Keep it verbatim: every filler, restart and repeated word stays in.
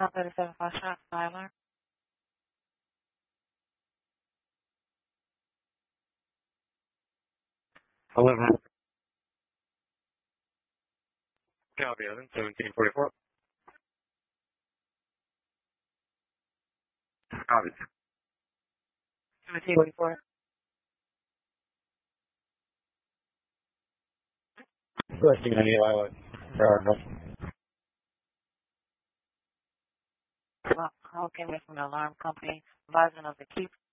Top thirty-seven five shot, fire alarm. eleven. Copy, Evan, seventeen forty-four. Copy. seventeen forty-four. Requesting any Lila. Call came in from the alarm company, advising of the keep